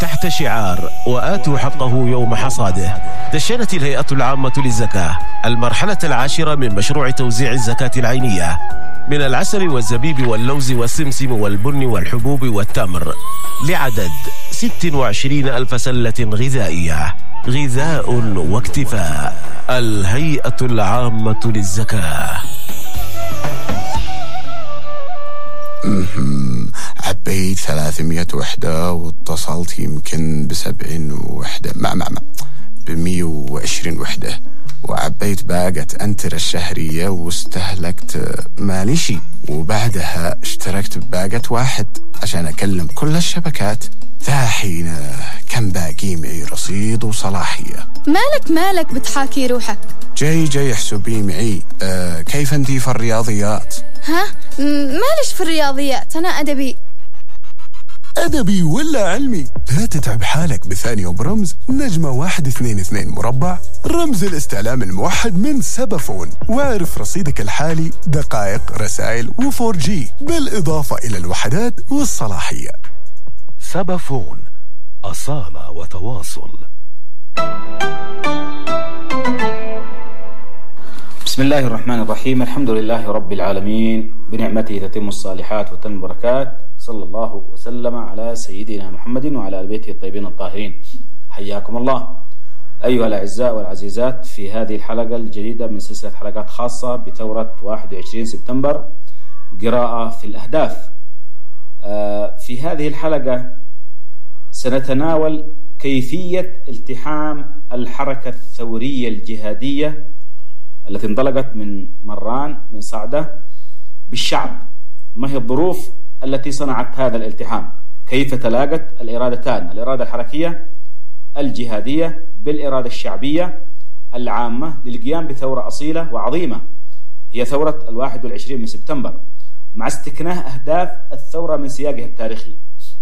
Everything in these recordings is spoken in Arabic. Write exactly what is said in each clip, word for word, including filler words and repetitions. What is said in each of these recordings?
تحت شعار وآتوا حقه يوم حصاده، دشنت الهيئة العامة للزكاة المرحلة العاشرة من مشروع توزيع الزكاة العينية من العسل والزبيب واللوز والسمسم والبن والحبوب والتمر لعدد ستة وعشرين ألف سلة غذائية. غذاء واكتفاء. الهيئة العامة للزكاة. عبيت ثلاثمية وحدة واتصلت يمكن بسبعين وحدة مع مع مع بمية وعشرين وحدة، وعبيت باقة أنتر الشهرية واستهلكت مالي شي، وبعدها اشتركت بباقة واحد عشان أكلم كل الشبكات. ذا حين كان باقي معي رصيد وصلاحية. مالك مالك بتحاكي روحك؟ جاي جاي احسبي معي. أه كيف انتي في الرياضيات؟ ها مالش في الرياضيات، أنا أدبي. أدبي ولا علمي؟ لا تتعب حالك بثانية وبرمز نجمة واحد اثنين اثنين مربع رمز الاستعلام الموحد من سبافون، واعرف رصيدك الحالي، دقائق، رسائل وفور جي، بالإضافة إلى الوحدات والصلاحية. سبافون، أصالة وتواصل. بسم الله الرحمن الرحيم. الحمد لله رب العالمين، بنعمته تتم الصالحات وتنمو البركات. صلى الله وسلم على سيدنا محمد وعلى آل بيته الطيبين الطاهرين. حياكم الله أيها الأعزاء والعزيزات في هذه الحلقة الجديدة من سلسلة حلقات خاصة بثورة واحد وعشرين سبتمبر، قراءة في الأهداف. في هذه الحلقة سنتناول كيفية التحام الحركة الثورية الجهادية التي انطلقت من مران من صعدة بالشعب. ما هي الظروف التي صنعت هذا الالتحام؟ كيف تلاقت الإرادتان، الإرادة الحركية الجهادية بالإرادة الشعبية العامة للقيام بثورة أصيلة وعظيمة هي ثورة الواحد والعشرين من سبتمبر، مع استكناه أهداف الثورة من سياقها التاريخي.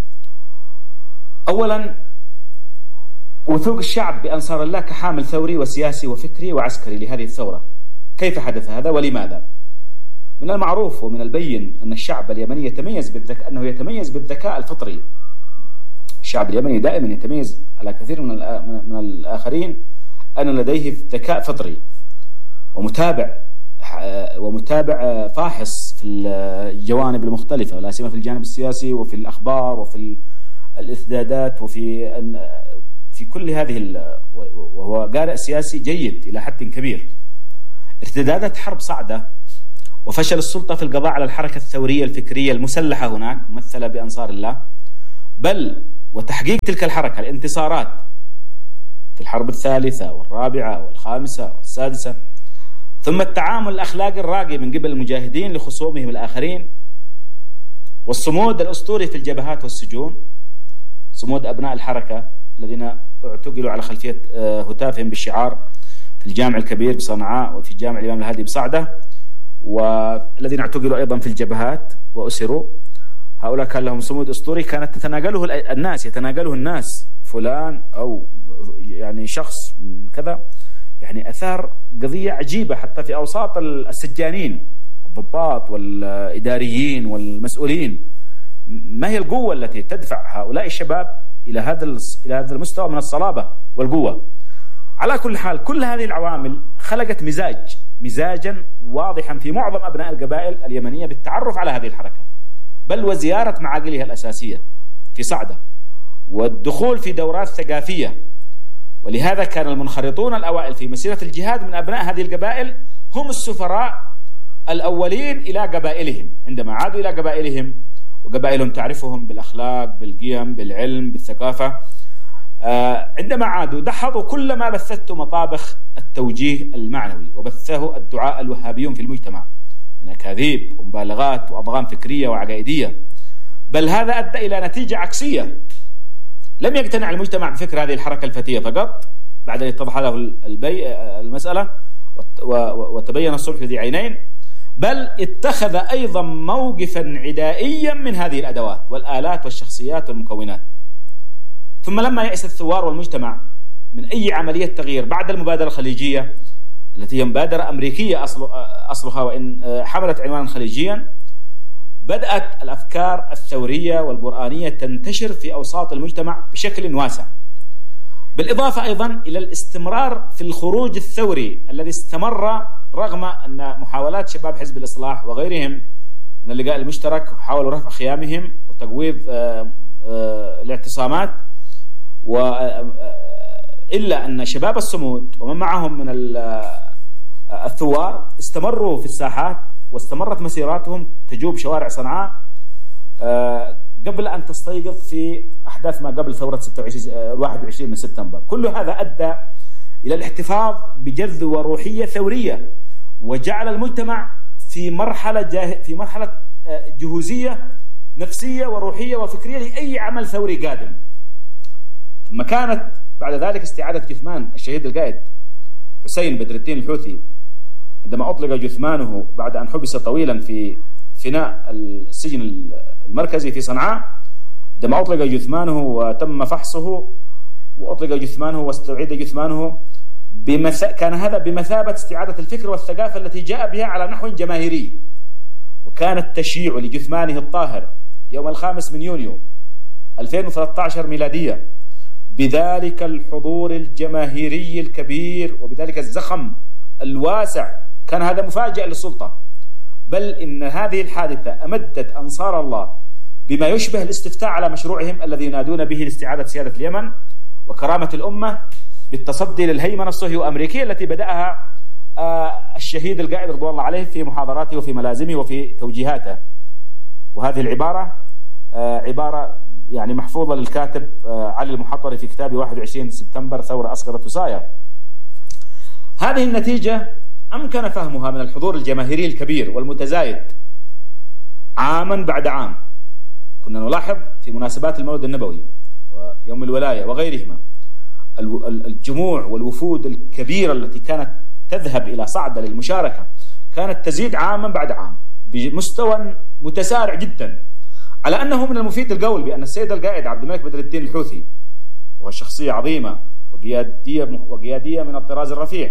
أولا، وثوق الشعب بأنصار الله كحامل ثوري وسياسي وفكري وعسكري لهذه الثورة. كيف حدث هذا ولماذا؟ من المعروف ومن البين أن الشعب اليمني يتميز بالذكاء، أنه يتميز بالذكاء الفطري. الشعب اليمني دائما يتميز على كثير من من الآخرين أن لديه ذكاء فطري ومتابع ومتابع فاحص في الجوانب المختلفة، لا سيما في الجانب السياسي وفي الأخبار وفي الإرتدادات وفي في كل هذه، وهو قارئ سياسي جيد إلى حد كبير. ارتدادات حرب صعدة وفشل السلطة في القضاء على الحركة الثورية الفكرية المسلحة هناك ممثلة بأنصار الله، بل وتحقيق تلك الحركة الانتصارات في الحرب الثالثة والرابعة والخامسة والسادسة، ثم التعامل الأخلاقي الراقي من قبل المجاهدين لخصومهم الآخرين، والصمود الأسطوري في الجبهات والسجون، صمود أبناء الحركة الذين اعتقلوا على خلفية هتافهم بالشعار في الجامع الكبير بصنعاء وفي جامع الإمام الهادي بصعدة، والذين اعتقلوا أيضا في الجبهات وأسروا. هؤلاء كان لهم صمود أسطوري كانت تتناقله الناس، يتناقله الناس فلان أو يعني شخص كذا، يعني أثار قضية عجيبة حتى في أوساط السجانين والضباط والإداريين والمسؤولين. ما هي القوة التي تدفع هؤلاء الشباب إلى هذا إلى هذا المستوى من الصلابة والقوة؟ على كل حال، كل هذه العوامل خلقت مزاج مزاجا واضحا في معظم أبناء القبائل اليمنية بالتعرف على هذه الحركة، بل وزيارة معاقلها الأساسية في صعدة والدخول في دورات ثقافية. ولهذا كان المنخرطون الأوائل في مسيرة الجهاد من أبناء هذه القبائل هم السفراء الأولين إلى قبائلهم، عندما عادوا إلى قبائلهم وقبائلهم تعرفهم بالأخلاق بالقيم بالعلم بالثقافة، عندما عادوا دحضوا كل ما بثته مطابخ التوجيه المعنوي وبثه الدعاء الوهابيون في المجتمع من أكاذيب ومبالغات وأضغام فكرية وعقائدية. بل هذا أدى إلى نتيجة عكسية. لم يقتنع المجتمع بفكر هذه الحركة الفتية فقط بعد أن اتضح له البي المسألة وتبين الصبح ذي عينين، بل اتخذ أيضا موقفا عدائيا من هذه الأدوات والآلات والشخصيات والمكونات. ثم لما يأس الثوار والمجتمع من أي عملية تغيير بعد المبادرة الخليجية التي هي مبادرة أمريكية أصل أصلها وإن حملت عنوانا خليجيا، بدأت الأفكار الثورية والقرآنية تنتشر في أوساط المجتمع بشكل واسع، بالإضافة أيضا إلى الاستمرار في الخروج الثوري الذي استمر رغم أن محاولات شباب حزب الإصلاح وغيرهم من اللقاء المشترك حاولوا رفع خيامهم وتقويض الاعتصامات، إلا أن شباب الصمود ومن معهم من الثوار استمروا في الساحات واستمرت مسيراتهم تجوب شوارع صنعاء قبل أن تستيقظ في أحداث ما قبل ثورة واحد وعشرين من سبتمبر. كل هذا أدى إلى الاحتفاظ بجذوة روحية ثورية، وجعل المجتمع في مرحلة جاه... في مرحلة جهوزية نفسية وروحية وفكرية لأي عمل ثوري قادم. ثم كانت بعد ذلك استعادة جثمان الشهيد القائد حسين بدر الدين الحوثي عندما أطلق جثمانه بعد أن حبس طويلا في فناء السجن المركزي في صنعاء. عندما أطلق جثمانه وتم فحصه وأطلق جثمانه واستعيد جثمانه بمث... كان هذا بمثابة استعادة الفكر والثقافة التي جاء بها على نحو جماهيري. وكان التشييع لجثمانه الطاهر يوم الخامس من يونيو ألفين وثلاثة عشر ميلادية بذلك الحضور الجماهيري الكبير وبذلك الزخم الواسع، كان هذا مفاجئ للسلطة. بل إن هذه الحادثة أمدت أنصار الله بما يشبه الاستفتاء على مشروعهم الذي ينادون به لاستعادة سيادة اليمن وكرامة الأمة بالتصدي للهيمنة الصهيونية الأمريكية التي بدأها الشهيد القائد رضوان الله عليه في محاضراته وفي ملازمه وفي توجيهاته. وهذه العبارة عبارة يعني محفوظة للكاتب علي المحطري في كتابه واحد وعشرين سبتمبر ثورة أسقطت وصايا. هذه النتيجة أمكن فهمها من الحضور الجماهيري الكبير والمتزايد عاما بعد عام. كنا نلاحظ في مناسبات المولد النبوي ويوم الولاية وغيرهما الجموع والوفود الكبيرة التي كانت تذهب إلى صعدة للمشاركة كانت تزيد عاما بعد عام بمستوى متسارع جدا، على أنه من المفيد القول بأن السيد القائد عبد الملك بدر الدين الحوثي وهو شخصية عظيمة وقيادية وقيادية من الطراز الرفيع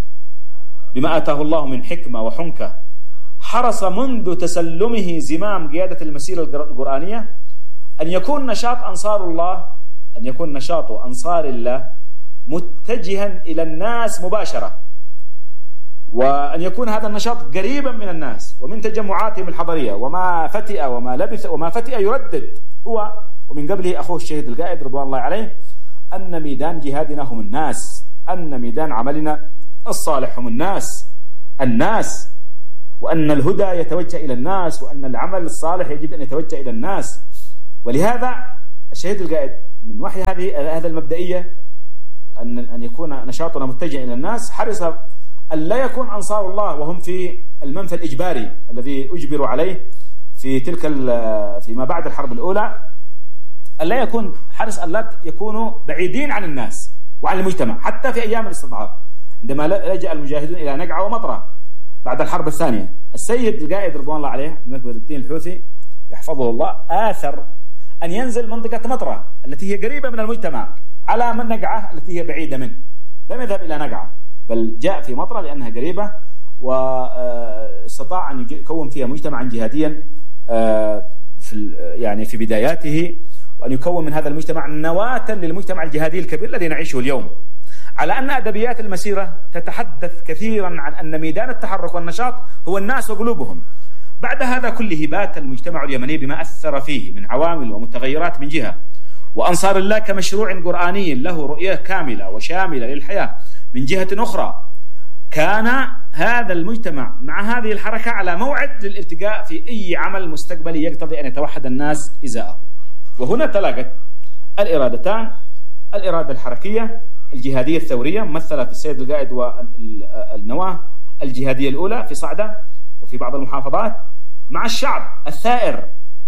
بما آتاه الله من حكمة وحنكة، حرص منذ تسلمه زمام قيادة المسيرة القرآنية أن يكون نشاط أنصار الله أن يكون نشاط أنصار الله متجها إلى الناس مباشرة، وأن يكون هذا النشاط قريبا من الناس ومن تجمعاتهم الحضرية. وما فتئ وما لبث وما فتئ يردد هو ومن قبله أخوه الشهيد القائد رضوان الله عليه أن ميدان جهادنا هم الناس، أن ميدان عملنا الصالح هم الناس الناس وأن الهدى يتوجه إلى الناس، وأن العمل الصالح يجب أن يتوجه إلى الناس. ولهذا الشهيد القائد من وحي هذه هذا المبدئية أن أن يكون نشاطنا متجه إلى الناس، حرص أن لا يكون أنصار الله وهم في المنفى الإجباري الذي أجبروا عليه في تلك فيما بعد الحرب الأولى، أن لا يكون حرص أن لا يكونوا بعيدين عن الناس وعن المجتمع حتى في أيام الاستضعاف. عندما لجأ المجاهدون إلى نقعة ومطرة بعد الحرب الثانية، السيد القائد رضوان الله عليه الملك بدر الدين الحوثي يحفظه الله آثر أن ينزل منطقة مطرة التي هي قريبة من المجتمع على من نقعة التي هي بعيدة منه. لم يذهب إلى نقعة بل جاء في مطرة لأنها قريبة، واستطاع أن يكون فيها مجتمعا جهاديا في يعني في بداياته، وأن يكون من هذا المجتمع نواة للمجتمع الجهادي الكبير الذي نعيشه اليوم. على أن أدبيات المسيرة تتحدث كثيرا عن أن ميدان التحرك والنشاط هو الناس وقلوبهم. بعد هذا كله بات المجتمع اليمني بما أثر فيه من عوامل ومتغيرات من جهة، وأنصار الله كمشروع قرآني له رؤية كاملة وشاملة للحياة من جهة أخرى. كان هذا المجتمع مع هذه الحركة على موعد للالتقاء في أي عمل مستقبلي يقتضي أن يتوحد الناس إزاءه. وهنا تلاقت الإرادتان، الإرادة الحركية الجهادية الثورية ممثلة في السيد القائد والنواة الجهادية الأولى في صعدة وفي بعض المحافظات، مع الشعب الثائر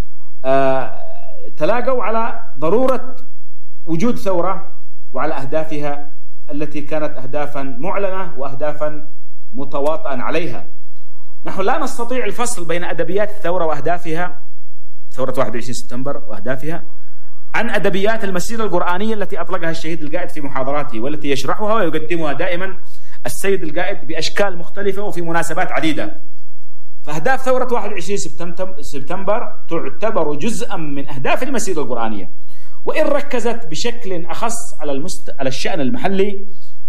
تلاقوا على ضرورة وجود ثورة وعلى أهدافها التي كانت أهدافا معلنة وأهدافا متواطئا عليها. نحن لا نستطيع الفصل بين أدبيات الثورة وأهدافها، ثورة واحد وعشرين سبتمبر وأهدافها، عن أدبيات المسيرة القرآنية التي أطلقها الشهيد القائد في محاضراته، والتي يشرحها ويقدمها دائما السيد القائد بأشكال مختلفة وفي مناسبات عديدة. فأهداف ثورة واحد وعشرين سبتمبر تعتبر جزءا من أهداف المسيرة القرآنية، وإن ركزت بشكل أخص على المست... على الشأن المحلي،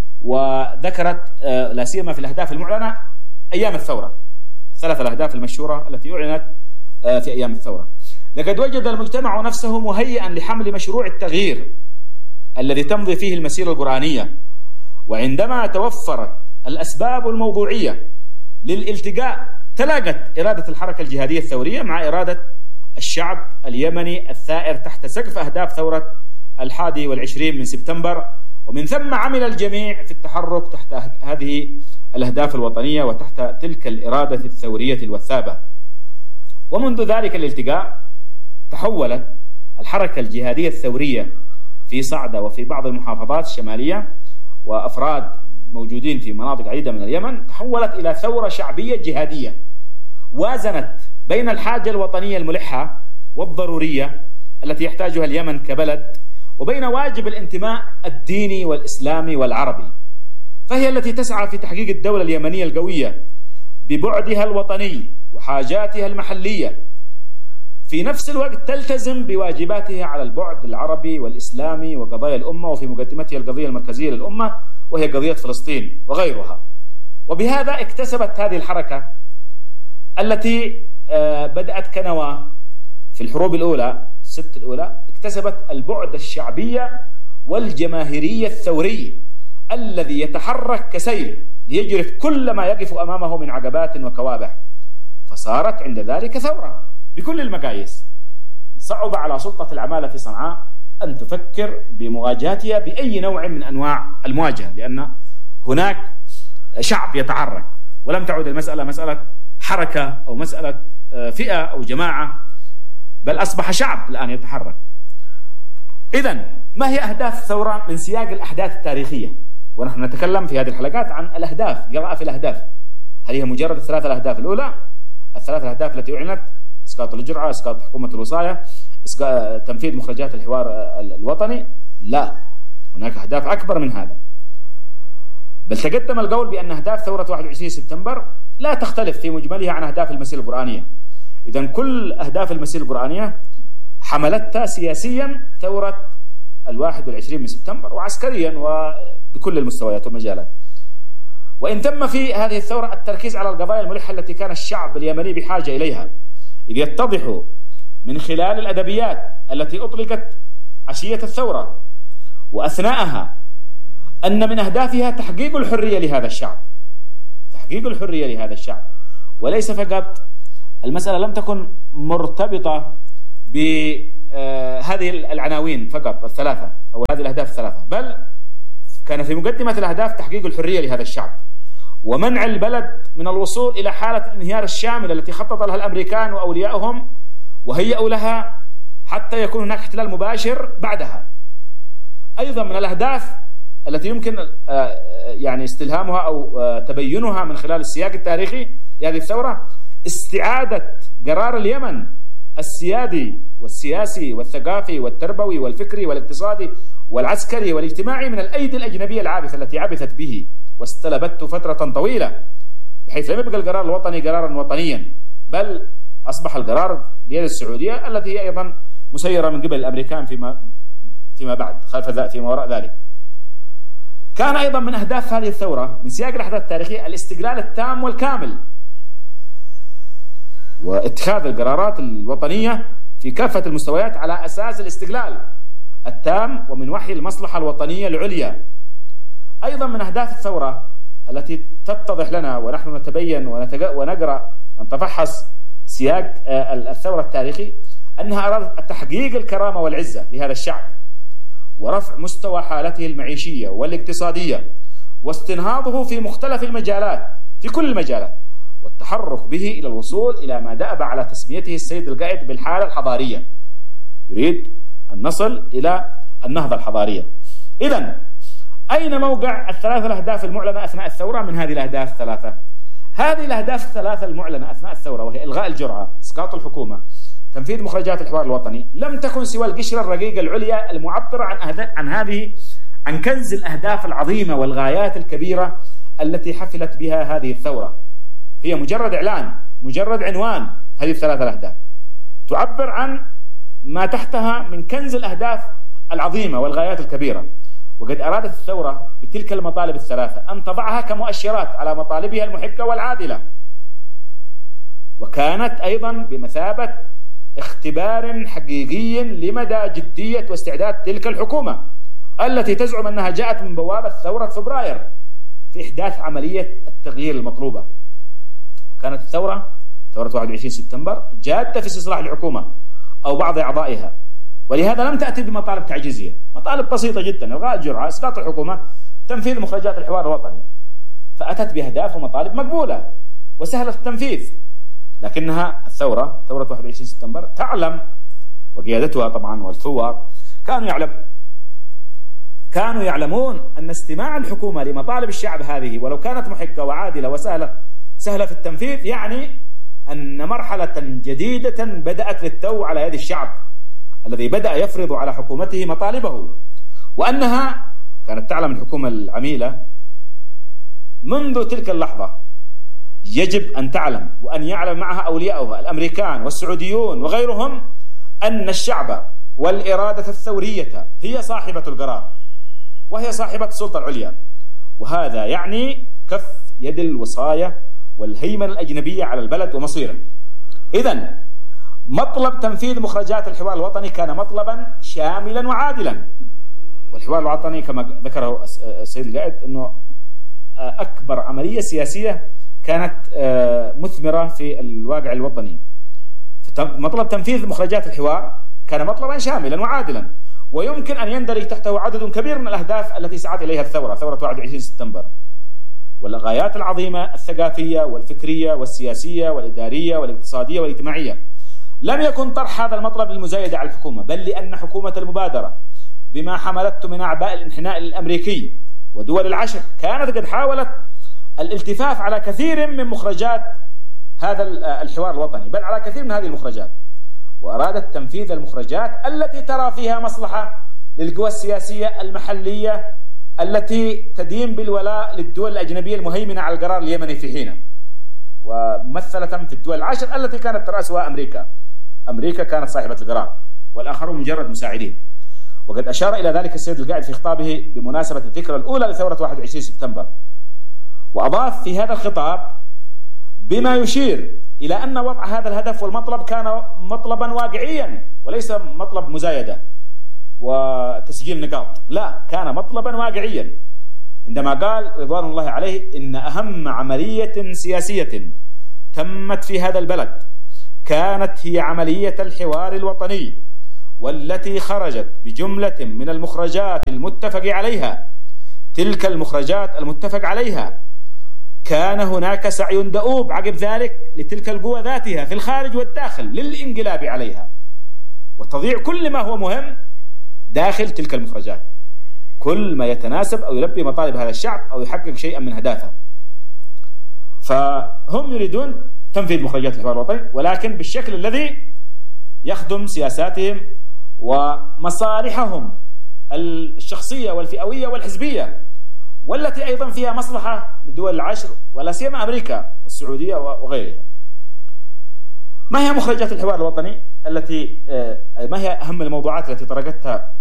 وذكرت لا سيما في الأهداف المعلنة أيام الثورة، الثلاث الأهداف المشهورة التي أعلنت في أيام الثورة. لقد وجد المجتمع نفسه مهيئا لحمل مشروع التغيير الذي تمضي فيه المسيرة القرآنية، وعندما توفرت الأسباب الموضوعية للالتقاء تلاقت إرادة الحركة الجهادية الثورية مع إرادة الشعب اليمني الثائر تحت سقف أهداف ثورة الحادي والعشرين من سبتمبر، ومن ثم عمل الجميع في التحرك تحت هذه الأهداف الوطنية وتحت تلك الإرادة الثورية الوثابة. ومنذ ذلك الالتقاء تحولت الحركة الجهادية الثورية في صعدة وفي بعض المحافظات الشمالية وأفراد موجودين في مناطق عديدة من اليمن، تحولت إلى ثورة شعبية جهادية وازنت بين الحاجة الوطنية الملحة والضرورية التي يحتاجها اليمن كبلد، وبين واجب الانتماء الديني والإسلامي والعربي، فهي التي تسعى في تحقيق الدولة اليمنية القوية ببعدها الوطني وحاجاتها المحلية، في نفس الوقت تلتزم بواجباتها على البعد العربي والإسلامي وقضايا الأمة، وفي مقدمتها القضية المركزية للأمة وهي قضية فلسطين وغيرها. وبهذا اكتسبت هذه الحركة التي بدأت كنواة في الحروب الأولى الست الأولى، اكتسبت البعد الشعبية والجماهيرية الثوري الذي يتحرك كسيل ليجرف كل ما يقف أمامه من عقبات وكوابح، فصارت عند ذلك ثورة بكل المقاييس. صعب على سلطة العمالة في صنعاء أن تفكر بمواجهتها بأي نوع من أنواع المواجهة، لأن هناك شعب يتحرك، ولم تعد المسألة مسألة حركة أو مسألة فئة أو جماعة، بل أصبح شعب الآن يتحرك. إذن ما هي أهداف الثورة من سياق الأحداث التاريخية؟ ونحن نتكلم في هذه الحلقات عن الأهداف، قراءة في الأهداف. هل هي مجرد الثلاث الأهداف الأولى؟ الثلاث الأهداف التي أعلنت: إسقاط الجرعة، إسقاط حكومة الوصاية، تنفيذ مخرجات الحوار الوطني. لا، هناك أهداف أكبر من هذا. بل تقدم القول بأن أهداف ثورة واحد وعشرين سبتمبر لا تختلف في مجملها عن أهداف المسيرة القرآنية. إذن كل أهداف المسيرة القرآنية حملتها سياسيا ثورة الواحد والعشرين من سبتمبر، وعسكريا وبكل المستويات والمجالات. وإن تم في هذه الثورة التركيز على القضايا الملحة التي كان الشعب اليمني بحاجة إليها، إذ يتضح من خلال الأدبيات التي أطلقت عشية الثورة وأثناءها أن من أهدافها تحقيق الحرية لهذا الشعب، تحقيق الحرية لهذا الشعب، وليس فقط المسألة لم تكن مرتبطة بهذه العناوين فقط الثلاثة أو هذه الأهداف الثلاثة، بل كان في مقدمة الأهداف تحقيق الحرية لهذا الشعب ومنع البلد من الوصول إلى حالة الانهيار الشامل التي خطط لها الأمريكان وأولياؤهم وهيئوا لها حتى يكون هناك احتلال مباشر بعدها. أيضا من الأهداف التي يمكن يعني استلهامها أو تبينها من خلال السياق التاريخي لهذه الثورة استعادة قرار اليمن السيادي والسياسي والثقافي والتربوي والفكري والاقتصادي والعسكري والاجتماعي من الأيدي الأجنبية العابثة التي عبثت به واستلبته فترة طويلة، بحيث لم يبقى القرار الوطني قرارا وطنيا، بل أصبح القرار بيد السعودية التي هي أيضا مسيرة من قبل الأمريكان فيما فيما بعد خلف ذلك فيما وراء ذلك. كان أيضا من أهداف هذه الثورة من سياق الأحداث التاريخية الاستقلال التام والكامل واتخاذ القرارات الوطنية في كافة المستويات على أساس الاستقلال التام ومن وحي المصلحة الوطنية العليا. أيضا من أهداف الثورة التي تتضح لنا ونحن نتبين ونقرأ ونتفحص سياق الثورة التاريخي أنها أرادت تحقيق الكرامة والعزة لهذا الشعب ورفع مستوى حالته المعيشية والاقتصادية واستنهاضه في مختلف المجالات في كل المجالات والتحرك به إلى الوصول إلى ما دأب على تسميته السيد القائد بالحالة الحضارية. يريد أن نصل إلى النهضة الحضارية. إذن أين موقع الثلاثة الأهداف المعلنة أثناء الثورة من هذه الأهداف الثلاثة؟ هذه الأهداف الثلاثة المعلنة أثناء الثورة وهي إلغاء الجرعة، إسقاط الحكومة، تنفيذ مخرجات الحوار الوطني، لم تكن سوى القشرة الرقيقة العليا المعبرة عن عن هذه عن كنز الأهداف العظيمة والغايات الكبيرة التي حفلت بها هذه الثورة. هي مجرد إعلان مجرد عنوان هذه الثلاثة الأهداف، تعبر عن ما تحتها من كنز الأهداف العظيمة والغايات الكبيرة. وقد أرادت الثورة بتلك المطالب الثلاثة أن تضعها كمؤشرات على مطالبها المحقة والعادلة، وكانت أيضا بمثابة اختبار حقيقي لمدى جدية واستعداد تلك الحكومة التي تزعم أنها جاءت من بوابة ثورة فبراير في إحداث عملية التغيير المطلوبة. وكانت الثورة ثورة واحد وعشرين سبتمبر جادة في استصلاح الحكومة أو بعض أعضائها، ولهذا لم تأتي بمطالب تعجيزية، مطالب بسيطة جدا: إلغاء الجرعة، إسقاط الحكومة، تنفيذ مخرجات الحوار الوطني. فأتت بأهداف ومطالب مقبولة وسهلة التنفيذ، لكنها الثورة ثورة واحد وعشرين سبتمبر تعلم، وقيادتها طبعا والثوار كانوا يعلم كانوا يعلمون أن استماع الحكومة لمطالب الشعب هذه ولو كانت محقة وعادلة وسهلة سهلة في التنفيذ يعني أن مرحلة جديدة بدأت للتو على يد الشعب الذي بدأ يفرض على حكومته مطالبه، وأنها كانت تعلم الحكومة العميلة منذ تلك اللحظة يجب أن تعلم وأن يعلم معها أولياؤها الأمريكان والسعوديون وغيرهم أن الشعب والإرادة الثورية هي صاحبة القرار وهي صاحبة السلطة العليا، وهذا يعني كف يد الوصاية والهيمنة الأجنبية على البلد ومصيره. إذن مطلب تنفيذ مخرجات الحوار الوطني كان مطلبا شاملا وعادلا، والحوار الوطني كما ذكره السيد القائد أنه أكبر عملية سياسية كانت مثمرة في الواقع الوطني. مطلب تنفيذ مخرجات الحوار كان مطلبا شاملا وعادلا، ويمكن أن يندرج تحته عدد كبير من الأهداف التي سعت إليها الثورة ثورة واحد وعشرين سبتمبر، والغايات العظيمة الثقافية والفكرية والسياسية والإدارية والاقتصادية والاجتماعية. لم يكن طرح هذا المطلب للمزايدة على الحكومة، بل لأن حكومة المبادرة بما حملته من أعباء الانحناء الأمريكي ودول العشر كانت قد حاولت الالتفاف على كثير من مخرجات هذا الحوار الوطني، بل على كثير من هذه المخرجات، وأرادت تنفيذ المخرجات التي ترى فيها مصلحة للقوى السياسية المحلية التي تدين بالولاء للدول الأجنبية المهيمنة على القرار اليمني في حينه، وممثلة في الدول العشر التي كانت ترأسها أمريكا. أمريكا كانت صاحبة القرار والآخرون مجرد مساعدين. وقد أشار إلى ذلك السيد القائد في خطابه بمناسبة الذكرى الأولى لثورة واحد وعشرين سبتمبر، وأضاف في هذا الخطاب بما يشير إلى أن وضع هذا الهدف والمطلب كان مطلبا واقعيا وليس مطلب مزايدة وتسجيل نقاط، لا، كان مطلبا واقعيا عندما قال رضوان الله عليه إن أهم عملية سياسية تمت في هذا البلد كانت هي عملية الحوار الوطني، والتي خرجت بجملة من المخرجات المتفق عليها. تلك المخرجات المتفق عليها كان هناك سعي دؤوب عقب ذلك لتلك القوى ذاتها في الخارج والداخل للانقلاب عليها وتضييع كل ما هو مهم داخل تلك المخرجات، كل ما يتناسب أو يلبي مطالب هذا الشعب أو يحقق شيئا من أهدافه. فهم يريدون تنفيذ مخرجات الحوار الوطني، ولكن بالشكل الذي يخدم سياساتهم ومصالحهم الشخصية والفئوية والحزبية، والتي أيضا فيها مصلحة للدول العشر ولا سيما أمريكا والسعودية وغيرها. ما هي مخرجات الحوار الوطني التي ما هي أهم الموضوعات التي طرقتها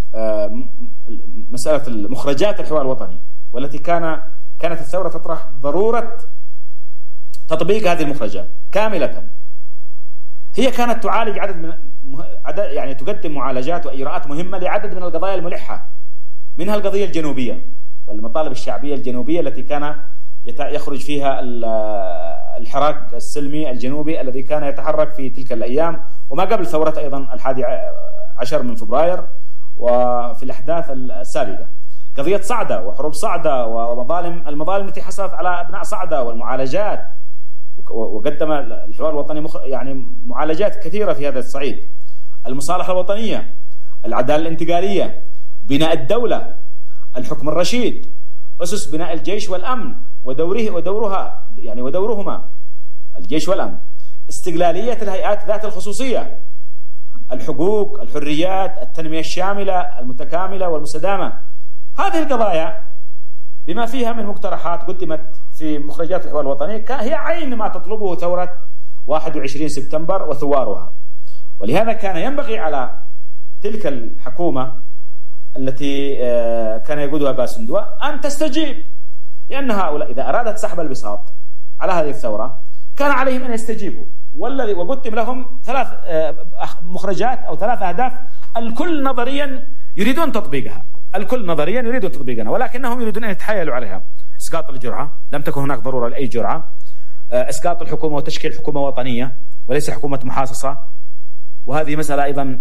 مسألة مخرجات الحوار الوطني، والتي كان كانت الثورة تطرح ضرورة تطبيق هذه المخرجات كاملة؟ هي كانت تعالج عدد من عدد يعني تقدم معالجات وإجراءات مهمة لعدد من القضايا الملحة، منها القضية الجنوبية والمطالب الشعبية الجنوبية التي كان يخرج فيها الحراك السلمي الجنوبي الذي كان يتحرك في تلك الأيام وما قبل ثورة أيضا الحادي عشر من فبراير وفي الأحداث السابقة. قضية صعدة وحروب صعدة ومظالم المظالم التي حصلت على أبناء صعدة والمعالجات، وقدم الحوار الوطني يعني معالجات كثيرة في هذا الصعيد. المصالحة الوطنية، العدالة الانتقالية، بناء الدولة، الحكم الرشيد، أسس بناء الجيش والأمن ودوره ودورها يعني ودورهما الجيش والأمن، استقلالية الهيئات ذات الخصوصية، الحقوق، الحريات، التنمية الشاملة المتكاملة والمستدامة. هذه القضايا بما فيها من مقترحات قدمت في مخرجات الحوار الوطني هي عين ما تطلبه ثورة واحد وعشرين سبتمبر وثوارها. ولهذا كان ينبغي على تلك الحكومة التي كان يقودها باسندوا أن تستجيب، لأن هؤلاء إذا أرادت سحب البساط على هذه الثورة كان عليهم أن يستجيبوا. والذي وقدم لهم ثلاث مخرجات أو ثلاث أهداف الكل نظريا يريدون تطبيقها، الكل نظريا يريدون تطبيقها، ولكنهم يريدون أن يتحايلوا عليها. إسقاط الجرعة، لم تكن هناك ضرورة لأي جرعة. إسقاط الحكومة وتشكيل حكومة وطنية وليس حكومة محاصصة، وهذه مسألة أيضا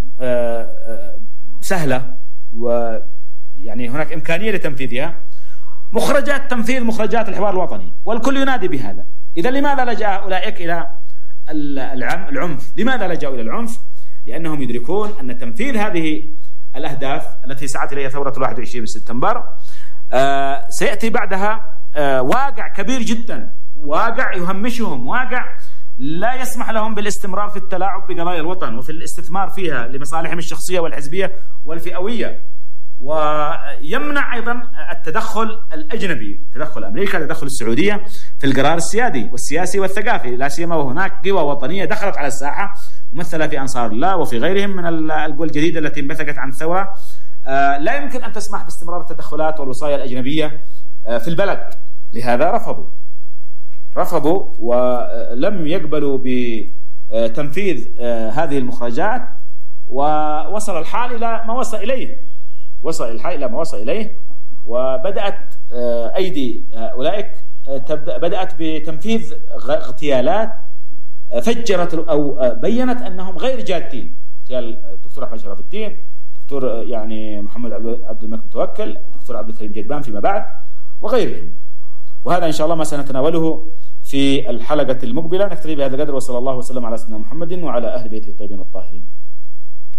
سهلة ويعني هناك إمكانية لتنفيذها. مخرجات تنفيذ مخرجات الحوار الوطني، والكل ينادي بهذا. إذا لماذا لجأ أولئك إلى العنف؟ لماذا لجأوا إلى العنف؟ لأنهم يدركون أن تنفيذ هذه الأهداف التي سعت إليها ثورة الواحد وعشرين سبتمبر آه سيأتي بعدها آه واقع كبير جدا، واقع يهمشهم، واقع لا يسمح لهم بالاستمرار في التلاعب بقضايا الوطن وفي الاستثمار فيها لمصالحهم الشخصية والحزبية والفئوية، ويمنع أيضا التدخل الأجنبي، تدخل أمريكا، تدخل السعودية في القرار السيادي والسياسي والثقافي، لا سيما وهناك قوى وطنية دخلت على الساحة ممثلة في أنصار الله وفي غيرهم من القوى الجديدة التي انبثقت عن الثورة. لا يمكن أن تسمح باستمرار التدخلات والوصايا الأجنبية في البلد، لهذا رفضوا رفضوا ولم يقبلوا بتنفيذ هذه المخرجات، ووصل الحال إلى ما وصل إليه وصل الحال إلى ما وصل إليه وبدأت أيدي أولئك تبدأ بدأت بتنفيذ اغتيالات فجرت أو بينت أنهم غير جادين. اغتيال الدكتور أحمد شرف الدين، دكتور يعني محمد عبد الملك متوكل، دكتور عبد الكريم جدبان فيما بعد، وغيرهم. وهذا إن شاء الله ما سنتناوله في الحلقة المقبلة. نكتفي بهذا القدر، وصلى الله وسلم على سيدنا محمد وعلى أهل بيته الطيبين الطاهرين.